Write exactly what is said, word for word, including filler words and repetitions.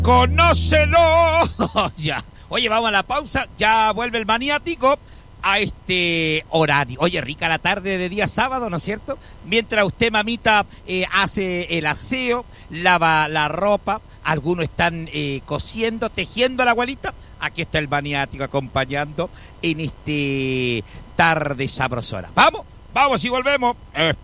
¡Conócelo! Ya. Oye, vamos a la pausa. Ya vuelve el maniático a este horario. Oye, rica la tarde de día sábado, ¿no es cierto? Mientras usted, mamita, eh, hace el aseo, lava la ropa, algunos están eh, cosiendo, tejiendo a la abuelita. Aquí está el maniático acompañando en este tarde sabrosora. ¡Vamos! ¡Vamos y volvemos!